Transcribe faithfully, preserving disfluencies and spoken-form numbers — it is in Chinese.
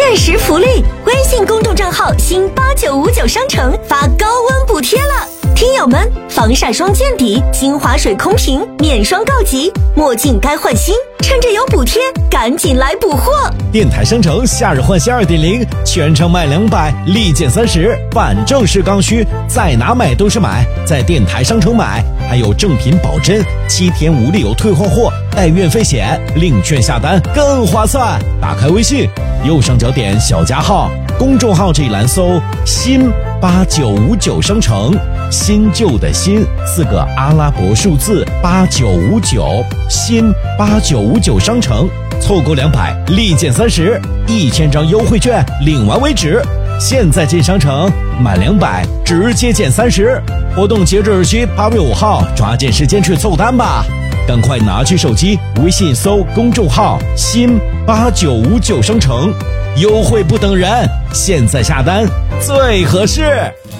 限时福利，微信公众账号新八九五九商城发高温补贴了。听友们，防晒霜见底，新华水空瓶免霜告急，墨镜该换新，趁着有补贴，赶紧来补货！ 电台商城夏日换新 二点零， 全场买两百，立减三十，反正是刚需，在哪买都是买，在电台商城买，还有正品保真，七天无理由退换货，带运费险，领券下单更划算。打开微信，右上角点小加号，公众号这一栏搜新八九五九商城，新旧的新四个阿拉伯数字八九五九，新八九五九商城，凑够两百立减三十，一千张优惠券领完为止。现在进商城满两百直接减三十，活动截止日期八月五号，抓紧时间去凑单吧！赶快拿起手机，微信搜公众号新八九五九商城，优惠不等人，现在下单最合适。